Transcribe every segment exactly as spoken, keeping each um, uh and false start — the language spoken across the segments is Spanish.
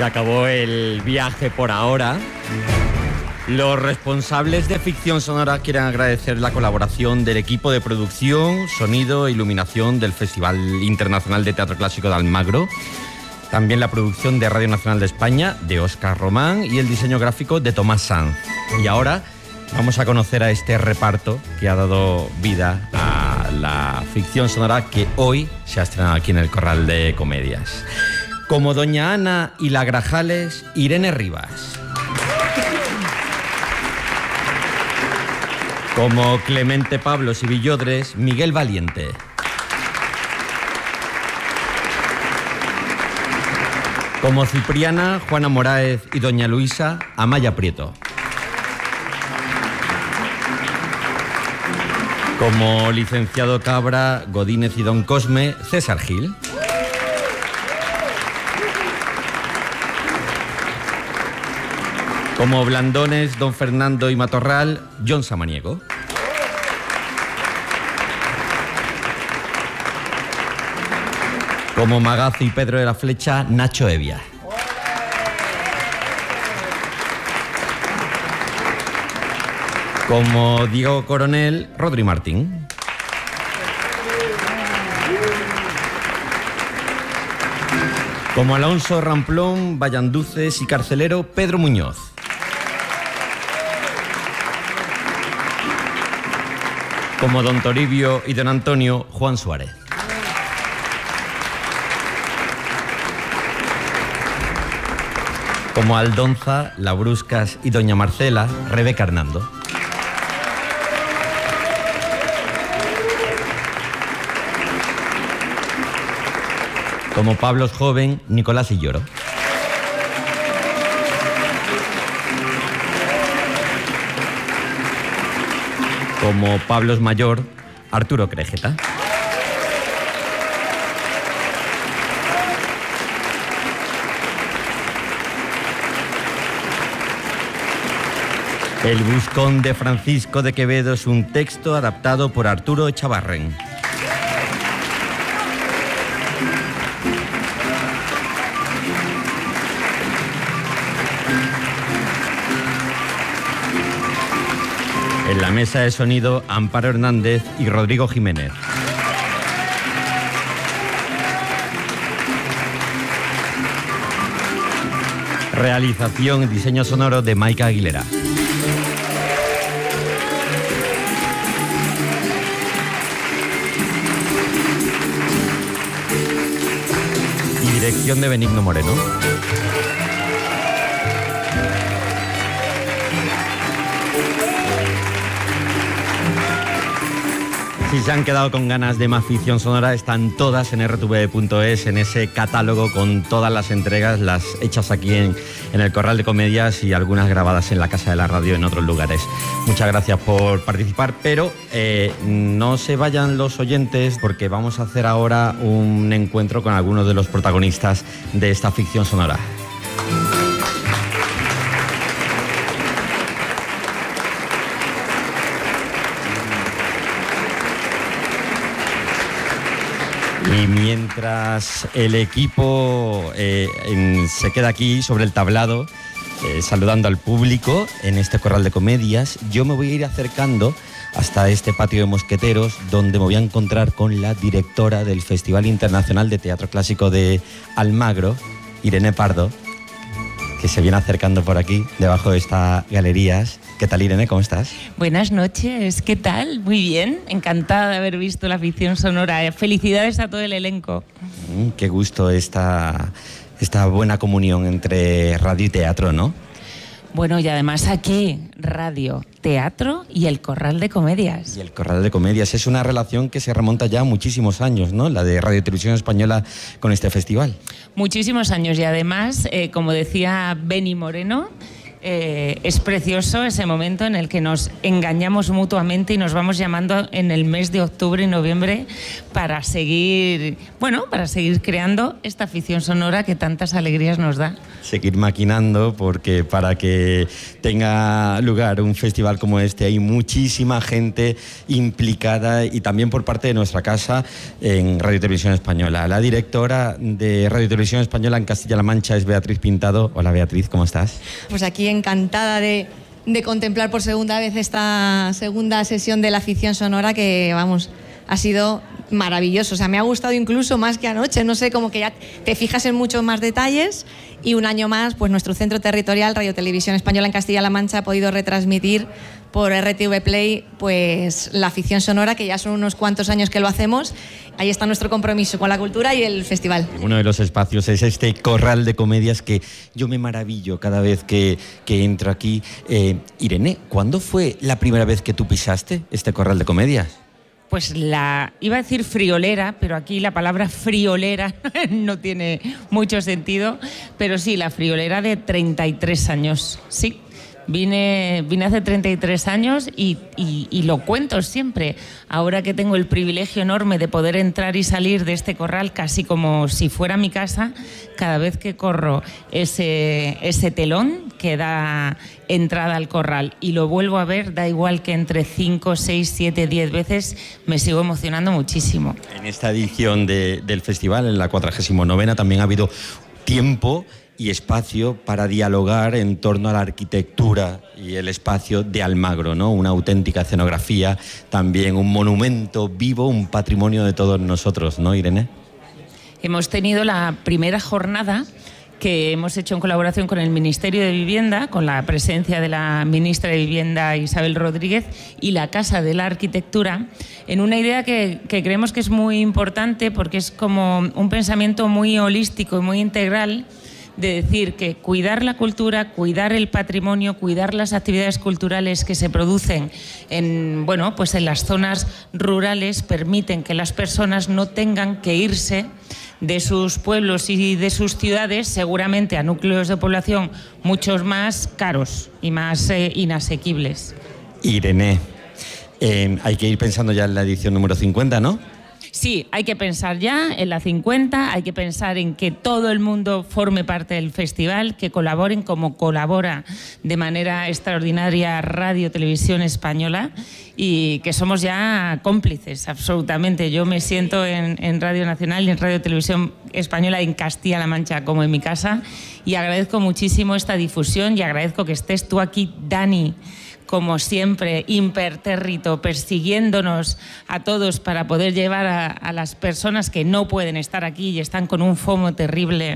Se acabó el viaje por ahora. Los responsables de Ficción Sonora quieren agradecer la colaboración del equipo de producción, sonido e iluminación del Festival Internacional de Teatro Clásico de Almagro. También la producción de Radio Nacional de España, de Óscar Román, y el diseño gráfico de Tomás Sanz. Y ahora vamos a conocer a este reparto que ha dado vida a la ficción sonora que hoy se ha estrenado aquí en el Corral de Comedias. Como Doña Ana y la Grajales, Irene Rivas. Como Clemente Pablos y Villodres, Miguel Valiente. Como Cipriana, Juana Moraez y Doña Luisa, Amaya Prieto. Como Licenciado Cabra, Godínez y Don Cosme, César Gil. Como Blandones, Don Fernando y Matorral, John Samaniego. Como Magazo y Pedro de la Flecha, Nacho Evia. Como Diego Coronel, Rodri Martín. Como Alonso Ramplón, Vallanduces y Carcelero, Pedro Muñoz. Como Don Toribio y Don Antonio, Juan Suárez. Como Aldonza, Labruscas y Doña Marcela, Rebeca Hernando. Como Pablos Joven, Nicolás Illoro. Como Pablos Mayor, Arturo Crejeta. El Buscón de Francisco de Quevedo es un texto adaptado por Arturo Echavarren. En la mesa de sonido, Amparo Hernández y Rodrigo Jiménez. Realización y diseño sonoro de Maika Aguilera. Y dirección de Benigno Moreno. Si se han quedado con ganas de más ficción sonora, están todas en erre te ve punto es, en ese catálogo con todas las entregas, las hechas aquí en, en el Corral de Comedias y algunas grabadas en la Casa de la Radio en otros lugares. Muchas gracias por participar, pero eh, no se vayan los oyentes porque vamos a hacer ahora un encuentro con algunos de los protagonistas de esta ficción sonora. Y mientras el equipo eh, en, se queda aquí sobre el tablado, eh, saludando al público en este Corral de Comedias, yo me voy a ir acercando hasta este patio de mosqueteros, donde me voy a encontrar con la directora del Festival Internacional de Teatro Clásico de Almagro, Irene Pardo, que se viene acercando por aquí, debajo de estas galerías. ¿Qué tal, Irene? ¿Cómo estás? Buenas noches, ¿qué tal? Muy bien, encantada de haber visto la ficción sonora. Felicidades a todo el elenco. Mm, qué gusto esta, esta buena comunión entre radio y teatro, ¿no? Bueno, y además aquí, radio, teatro y el Corral de Comedias. Y el Corral de Comedias es una relación que se remonta ya a muchísimos años, ¿no? La de Radio y Televisión Española con este festival. Muchísimos años y además, eh, como decía Beni Moreno, Eh, es precioso ese momento en el que nos engañamos mutuamente y nos vamos llamando en el mes de octubre y noviembre para seguir, bueno, para seguir creando esta ficción sonora que tantas alegrías nos da. Seguir maquinando, porque para que tenga lugar un festival como este hay muchísima gente implicada, y también por parte de nuestra casa en Radio Televisión Española. La directora de Radio Televisión Española en Castilla-La Mancha es Beatriz Pintado. Hola Beatriz, ¿cómo estás? Pues aquí encantada de, de contemplar por segunda vez esta segunda sesión de la ficción sonora, que vamos, ha sido maravilloso. O sea, me ha gustado incluso más que anoche. No sé, como que ya te fijas en muchos más detalles, y un año más, pues nuestro centro territorial, Radio Televisión Española en Castilla-La Mancha, ha podido retransmitir por R T V Play pues la ficción sonora, que ya son unos cuantos años que lo hacemos. Ahí está nuestro compromiso con la cultura y el festival. Uno de los espacios es este corral de comedias que yo me maravillo cada vez que, que entro aquí. Eh, Irene, ¿cuándo fue la primera vez que tú pisaste este corral de comedias? Pues la, iba a decir friolera, pero aquí la palabra friolera no tiene mucho sentido, pero sí, la friolera de treinta y tres años, sí. Vine, vine hace treinta y tres años y, y, y lo cuento siempre. Ahora que tengo el privilegio enorme de poder entrar y salir de este corral casi como si fuera mi casa, cada vez que corro ese, ese telón que da entrada al corral y lo vuelvo a ver, da igual que entre cinco, seis, siete, diez veces, me sigo emocionando muchísimo. En esta edición de, del festival, en la cuadragésima novena, también ha habido tiempo y espacio para dialogar en torno a la arquitectura y el espacio de Almagro, ¿no? Una auténtica escenografía, también un monumento vivo, un patrimonio de todos nosotros, ¿no, Irene? Hemos tenido la primera jornada que hemos hecho en colaboración con el Ministerio de Vivienda, con la presencia de la ministra de Vivienda Isabel Rodríguez y la Casa de la Arquitectura, en una idea que, que creemos que es muy importante, porque es como un pensamiento muy holístico y muy integral, de decir que cuidar la cultura, cuidar el patrimonio, cuidar las actividades culturales que se producen en, bueno, pues en las zonas rurales permiten que las personas no tengan que irse de sus pueblos y de sus ciudades, seguramente a núcleos de población muchos más caros y más eh, inasequibles. Irene, eh, hay que ir pensando ya en la edición número cincuenta, ¿no? Sí, hay que pensar ya en la cincuenta, hay que pensar en que todo el mundo forme parte del festival, que colaboren como colabora de manera extraordinaria Radio Televisión Española, y que somos ya cómplices, absolutamente. Yo me siento en, en Radio Nacional y en Radio Televisión Española en Castilla-La Mancha como en mi casa, y agradezco muchísimo esta difusión y agradezco que estés tú aquí, Dani, como siempre, impertérrito, persiguiéndonos a todos para poder llevar a, a las personas que no pueden estar aquí y están con un FOMO terrible,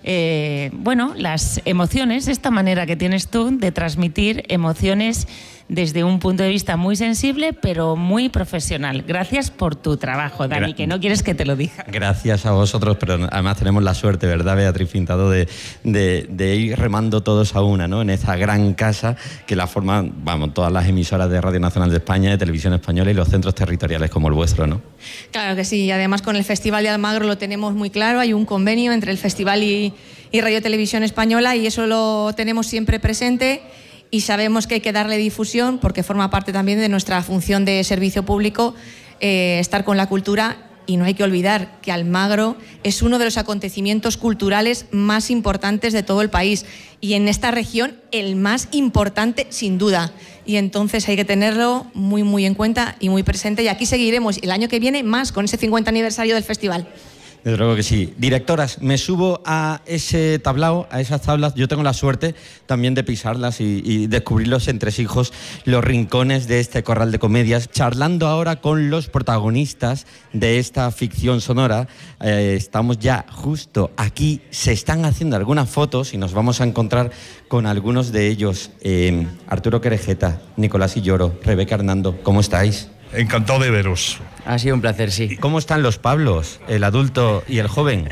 eh, bueno, las emociones, esta manera que tienes tú de transmitir emociones desde un punto de vista muy sensible, pero muy profesional. Gracias por tu trabajo, Dani, Gra- que no quieres que te lo diga. Gracias a vosotros, pero además tenemos la suerte, ¿verdad, Beatriz Pintado, de, de, de ir remando todos a una, ¿no? En esa gran casa que la forman, vamos, todas las emisoras de Radio Nacional de España, de Televisión Española y los centros territoriales como el vuestro, ¿no? Claro que sí, y además con el Festival de Almagro lo tenemos muy claro, hay un convenio entre el festival y, y Radio Televisión Española, y eso lo tenemos siempre presente. Y sabemos que hay que darle difusión porque forma parte también de nuestra función de servicio público, eh, estar con la cultura. Y no hay que olvidar que Almagro es uno de los acontecimientos culturales más importantes de todo el país, y en esta región el más importante sin duda. Y entonces hay que tenerlo muy muy en cuenta y muy presente, y aquí seguiremos el año que viene más con ese cincuenta aniversario del festival. Desde luego que sí. Directoras, me subo a ese tablao, a esas tablas. Yo tengo la suerte también de pisarlas y, y descubrir los entresijos, los rincones de este corral de comedias. Charlando ahora con los protagonistas de esta ficción sonora. Eh, estamos ya justo aquí. Se están haciendo algunas fotos y nos vamos a encontrar con algunos de ellos. Eh, Arturo Querejeta, Nicolás Illoro, Rebeca Hernando, ¿cómo estáis? Encantado de veros. Ha sido un placer, sí. ¿Cómo están los Pablos, el adulto y el joven?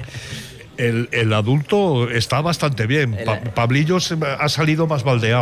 El, el adulto está bastante bien. Pa Pablillo se ha salido más baldeado.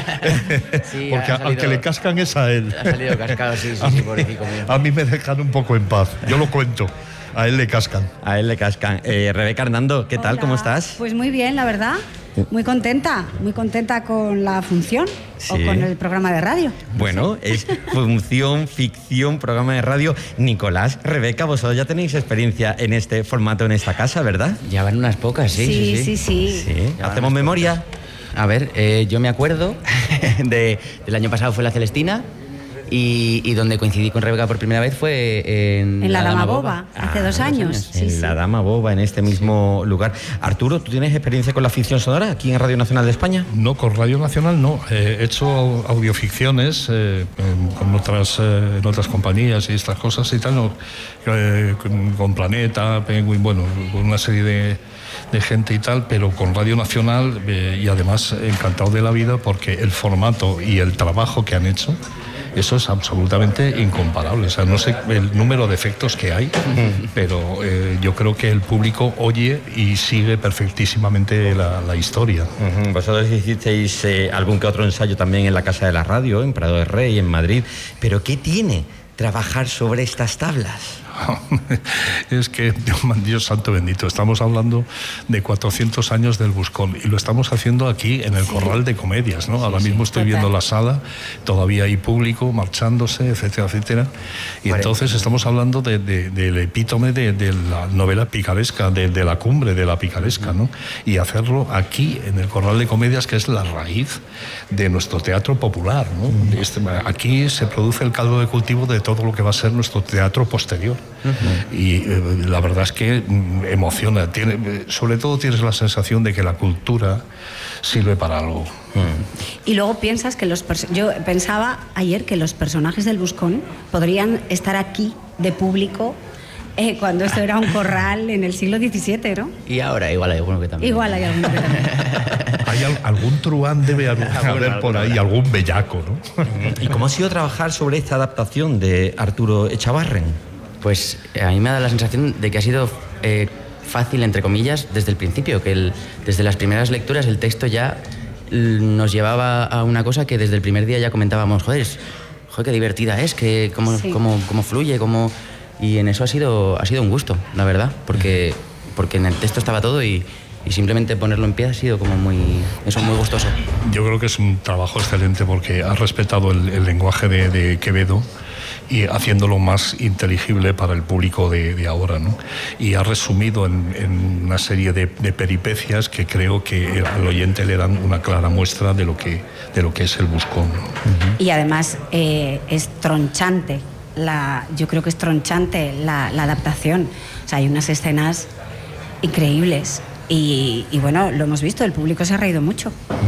Sí, porque salido, al que le cascan es a él. Ha salido cascado, sí, sí, sí, pobrecito mío. A mí me dejan un poco en paz. Yo lo cuento. A él le cascan. A él le cascan. Eh, Rebeca Hernando, ¿qué tal? Hola. ¿Cómo estás? Pues muy bien, la verdad. muy contenta, muy contenta con la función sí. o con el programa de radio. Bueno, es función, ficción, programa de radio. Nicolás, Rebeca, vosotros ya tenéis experiencia en este formato, en esta casa, ¿verdad? Ya van unas pocas, sí. Sí, sí, sí. sí. sí. sí. ¿Hacemos memoria? Pocas. A ver, eh, yo me acuerdo de, del año pasado fue La Celestina. Y, y donde coincidí con Rebeca por primera vez fue en, en La, la Dama, Dama Boba, Boba, hace ah, dos años. años. Sí, en sí. La Dama Boba, en este mismo sí. lugar. Arturo, ¿tú tienes experiencia con la ficción sonora aquí en Radio Nacional de España? No, con Radio Nacional no. Eh, he hecho audioficciones eh, con otras, eh, en otras compañías y estas cosas y tal, no, eh, con, con Planeta, Penguin, bueno, con una serie de... de gente y tal, pero con Radio Nacional eh, y además encantado de la vida porque el formato y el trabajo que han hecho, eso es absolutamente incomparable. O sea, no sé el número de efectos que hay, pero eh, yo creo que el público oye y sigue perfectísimamente la, la historia. Uh-huh. Vosotros hicisteis eh, algún que otro ensayo también en la Casa de la Radio, en Prado de Rey, en Madrid, pero ¿qué tiene trabajar sobre estas tablas? Es que, Dios santo bendito, estamos hablando de cuatrocientos años del Buscón y lo estamos haciendo aquí en el sí. Corral de Comedias, ¿no? Sí, Ahora mismo sí, estoy total. viendo la sala, todavía hay público marchándose, etcétera, etcétera. Y vale. entonces estamos hablando de, de, del epítome de, de la novela picaresca, de, de la cumbre de la picaresca, ¿no? Y hacerlo aquí en el Corral de Comedias, que es la raíz de nuestro teatro popular, ¿no? Este, aquí se produce el caldo de cultivo de todo lo que va a ser nuestro teatro posterior. Uh-huh. Y eh, la verdad es que mm, emociona. Tiene, sobre todo tienes la sensación de que la cultura sirve para algo. Uh-huh. Y luego piensas que los... Pers- yo pensaba ayer que los personajes del Buscón podrían estar aquí de público eh, cuando esto era un corral en el siglo diecisiete, ¿no? Y ahora igual hay alguno que también. Igual hay alguno que también. Hay al, algún truán debe haber, haber por ahí, algún bellaco, ¿no? ¿Y cómo ha sido trabajar sobre esta adaptación de Arturo Echavarren? Pues a mí me da la sensación de que ha sido eh, fácil, entre comillas, desde el principio, que el, desde las primeras lecturas el texto ya nos llevaba a una cosa que desde el primer día ya comentábamos, joder, es, joder qué divertida es, que cómo, sí. cómo, cómo fluye, cómo... Y en eso ha sido, ha sido un gusto, la verdad, porque, porque en el texto estaba todo y... Y simplemente ponerlo en pie ha sido como muy, eso, muy gustoso. Yo creo que es un trabajo excelente porque ha respetado el, el lenguaje de, de Quevedo y haciéndolo más inteligible para el público de, de ahora, ¿no? Y ha resumido en, en una serie de, de peripecias que creo que al oyente le dan una clara muestra de lo que, de lo que es el Buscón, ¿no? Uh-huh. Y además eh, es tronchante, la, yo creo que es tronchante la, la adaptación. O sea, hay unas escenas increíbles. Y, y bueno, lo hemos visto, el público se ha reído mucho.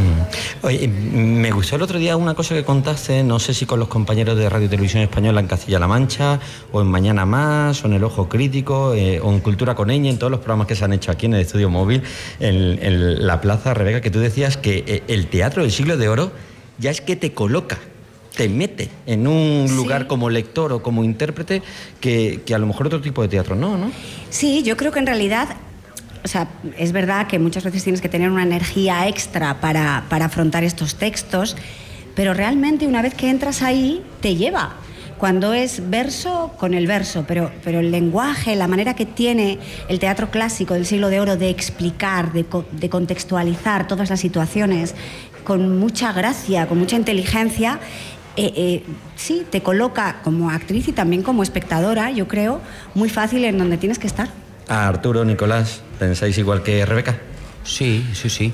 Mm. Oye, me gustó el otro día una cosa que contaste, no sé si con los compañeros de Radio Televisión Española en Castilla-La Mancha, o en Mañana Más, o en El Ojo Crítico, eh, o en Cultura con Eñe, en todos los programas que se han hecho aquí en el Estudio Móvil, en, en la Plaza, Rebeca, que tú decías que el teatro del siglo de oro ya es que te coloca, te mete en un lugar sí. como lector o como intérprete que, que a lo mejor otro tipo de teatro no, ¿no? Sí, yo creo que en realidad... O sea, es verdad que muchas veces tienes que tener una energía extra para, para afrontar estos textos, pero realmente una vez que entras ahí, te lleva. Cuando es verso, con el verso, pero, pero el lenguaje, la manera que tiene el teatro clásico del siglo de oro de explicar, de, de contextualizar todas las situaciones, con mucha gracia, con mucha inteligencia, eh, eh, sí, te coloca como actriz y también como espectadora, yo creo, muy fácil en donde tienes que estar. A Arturo, Nicolás, ¿pensáis igual que Rebeca? Sí, sí, sí.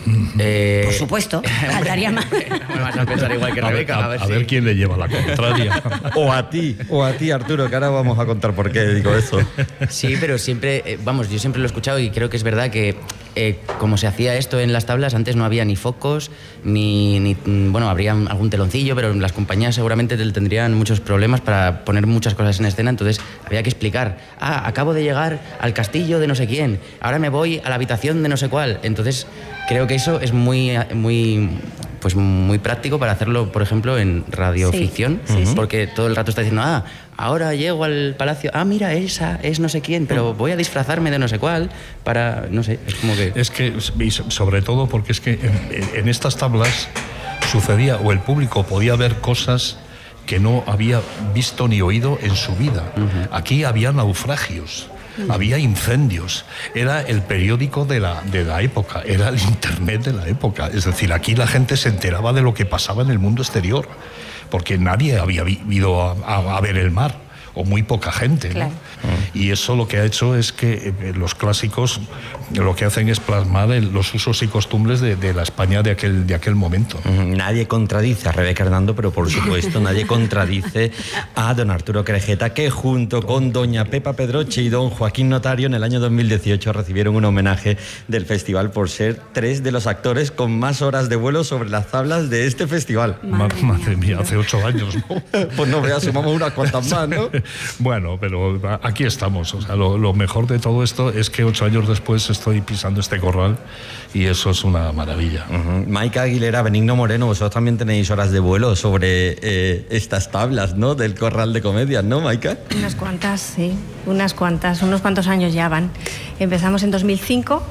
Eh... Por supuesto, faltaría más. Me vas a pensar igual que Rebeca. A, a, a, ver, a si... ver quién le lleva la contraria. O a ti, o a ti, Arturo, que ahora vamos a contar por qué digo eso. Sí, pero siempre, eh, vamos, yo siempre lo he escuchado y creo que es verdad que eh, como se hacía esto en las tablas, antes no había ni focos, ni, ni bueno, habría algún teloncillo, pero las compañías seguramente tendrían muchos problemas para poner muchas cosas en escena, entonces había que explicar, ah, acabo de llegar al castillo de no sé quién, ahora me voy a la habitación de no sé cuál, entonces creo que eso es muy, muy, pues muy práctico para hacerlo, por ejemplo, en radioficción, sí, sí, sí. Porque todo el rato está diciendo, ah, ahora llego al palacio, ah, mira, esa es no sé quién, pero voy a disfrazarme de no sé cuál para, no sé, es como que... Es que, y sobre todo porque es que en, en estas tablas sucedía, o el público podía ver cosas que no había visto ni oído en su vida. Uh-huh. Aquí había naufragios. Mm. Había incendios. Era el periódico de la, de la época, era el internet de la época. Es decir, aquí la gente se enteraba de lo que pasaba en el mundo exterior, porque nadie había ido a, a, a ver el mar, o muy poca gente, ¿no? Claro. Y eso lo que ha hecho es que eh, los clásicos lo que hacen es plasmar el, los usos y costumbres de, de la España de aquel, de aquel momento. Nadie contradice a Rebeca Hernando, pero por supuesto nadie contradice a don Arturo Querejeta, que junto con doña Pepa Pedroche y don Joaquín Notario en el año dos mil dieciocho recibieron un homenaje del festival por ser tres de los actores con más horas de vuelo sobre las tablas de este festival. Madre, Madre mía, hace ocho años, ¿no? Pues no veas, sumamos unas cuantas más, ¿no? Bueno, pero aquí estamos. O sea, lo, lo mejor de todo esto es que ocho años después estoy pisando este corral y eso es una maravilla. Uh-huh. Maika Aguilera, Benigno Moreno, vosotros también tenéis horas de vuelo sobre eh, estas tablas, ¿no? Del corral de comedias, ¿no, Maika? Unas cuantas, sí. Unas cuantas. Unos cuantos años ya van. Empezamos en dos mil cinco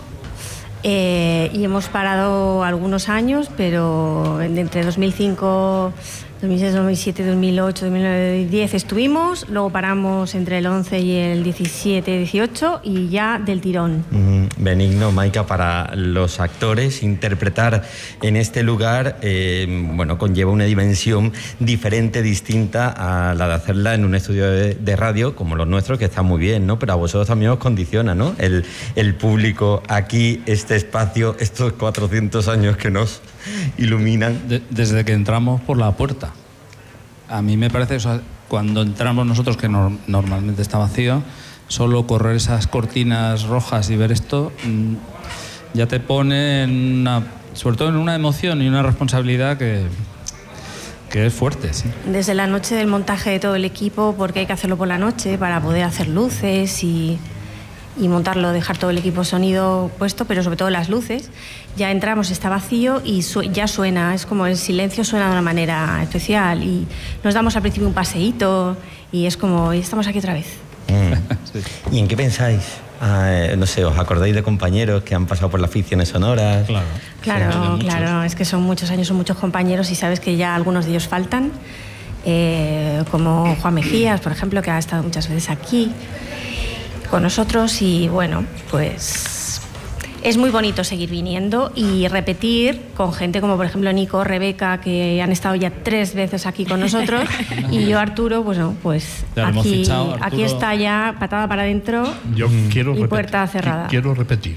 eh, y hemos parado algunos años, pero entre dos mil cinco... dos mil seis, dos mil siete, dos mil ocho, dos mil nueve, dos mil diez estuvimos, luego paramos entre el once y el diecisiete, dieciocho y ya del tirón. Mm, Benigno, Maika, para los actores interpretar en este lugar eh, bueno, conlleva una dimensión diferente, distinta a la de hacerla en un estudio de, de radio como los nuestros, que está muy bien, ¿no? Pero a vosotros también os condiciona, ¿no? El, el público aquí, este espacio, estos cuatrocientos años que nos iluminan. De, desde que entramos por la puerta. A mí me parece, o sea, cuando entramos nosotros, que no, normalmente está vacío, solo correr esas cortinas rojas y ver esto mmm, ya te pone en una, sobre todo en una emoción y una responsabilidad que, que es fuerte, sí. Desde la noche del montaje de todo el equipo, porque hay que hacerlo por la noche para poder hacer luces y... y montarlo, dejar todo el equipo sonido puesto, pero sobre todo las luces. Ya entramos, está vacío y su- ya suena, es como el silencio suena de una manera especial y nos damos al principio un paseíto y es como, y estamos aquí otra vez. Mm. Sí. ¿Y en qué pensáis? Ah, no sé, ¿os acordáis de compañeros que han pasado por las ficciones sonoras? Claro, claro, sí, claro, es que son muchos años, son muchos compañeros y sabes que ya algunos de ellos faltan, eh, como Juan Mejías, por ejemplo, que ha estado muchas veces aquí con nosotros y bueno, pues es muy bonito seguir viniendo y repetir con gente como por ejemplo Nico, Rebeca, que han estado ya tres veces aquí con nosotros y yo, Arturo, pues no, pues aquí, fichado, Arturo... aquí está ya patada para adentro yo quiero y repetir, puerta cerrada. Quiero repetir.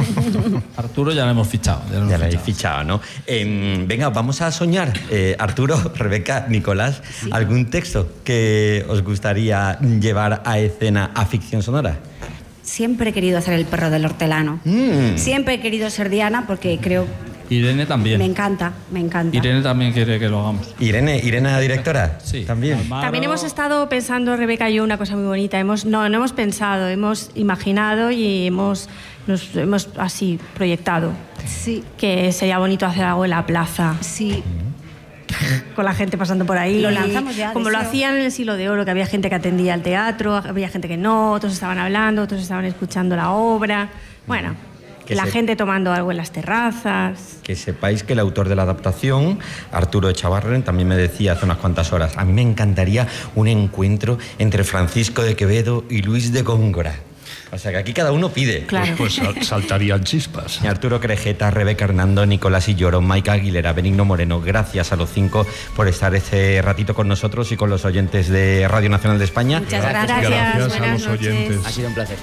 Arturo ya lo hemos fichado. Ya lo, hemos ya lo habéis fichado. fichado, ¿no? Eh, venga, vamos a soñar. Eh, Arturo, Rebeca, Nicolás, sí. ¿Algún texto que os gustaría llevar a escena, a ficción sonora? Siempre he querido hacer el perro del hortelano. Mm. Siempre he querido ser Diana porque creo... Irene también. Me encanta, me encanta. Irene también quiere que lo hagamos. Irene, Irene la directora. Sí. También. Almagro. También hemos estado pensando, Rebeca y yo, una cosa muy bonita. Hemos, no, no hemos pensado, hemos imaginado y hemos, nos hemos así proyectado. Sí. Que sería bonito hacer algo en la plaza. Sí. Con la gente pasando por ahí. Lo lanzamos ya. Como deseo. lo hacían en el Siglo de Oro, que había gente que atendía al teatro, había gente que no, otros estaban hablando, otros estaban escuchando la obra. Bueno, que la se... gente tomando algo en las terrazas. Que sepáis que el autor de la adaptación, Arturo Echavarren, también me decía hace unas cuantas horas, a mí me encantaría un encuentro entre Francisco de Quevedo y Luis de Góngora. O sea que aquí cada uno pide. Claro. Pues, pues saltarían chispas. Arturo Querejeta, Rebeca Hernando, Nicolás Illoro, Maika Aguilera, Benigno Moreno, gracias a los cinco por estar este ratito con nosotros y con los oyentes de Radio Nacional de España. Muchas gracias. Gracias, Gracias a buenas los noches. oyentes. Ha sido un placer.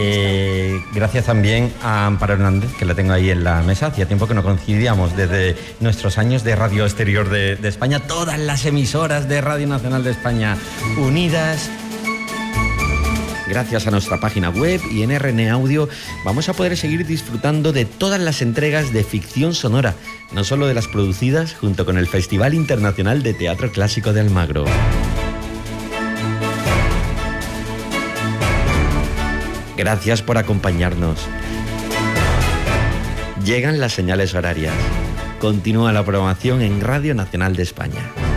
Eh, gracias también a Amparo Hernández, que la tengo ahí en la mesa. Hacía tiempo que no coincidíamos desde nuestros años de Radio Exterior de, de España. Todas las emisoras de Radio Nacional de España unidas. Gracias a nuestra página web y en R N Audio vamos a poder seguir disfrutando de todas las entregas de ficción sonora, no solo de las producidas junto con el Festival Internacional de Teatro Clásico de Almagro. Gracias por acompañarnos. Llegan las señales horarias. Continúa la programación en Radio Nacional de España.